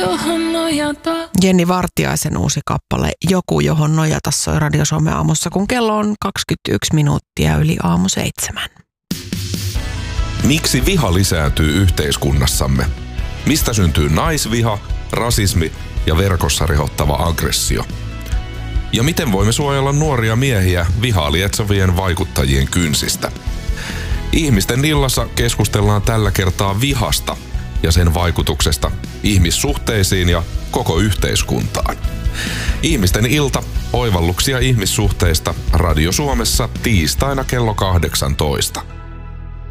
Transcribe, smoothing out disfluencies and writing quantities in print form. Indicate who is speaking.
Speaker 1: johon nojata.
Speaker 2: Jenni Vartiaisen uusi kappale Joku, johon nojata soi Radio Suomen aamussa, kun kello on 21 minuuttia yli aamu 7.
Speaker 3: Miksi viha lisääntyy yhteiskunnassamme? Mistä syntyy naisviha, rasismi ja verkossa rehottava aggressio? Ja miten voimme suojella nuoria miehiä vihaa lietsovien vaikuttajien kynsistä? Ihmisten illassa keskustellaan tällä kertaa vihasta ja sen vaikutuksesta ihmissuhteisiin ja koko yhteiskuntaan. Ihmisten ilta, oivalluksia ihmissuhteista Radio Suomessa tiistaina kello 18.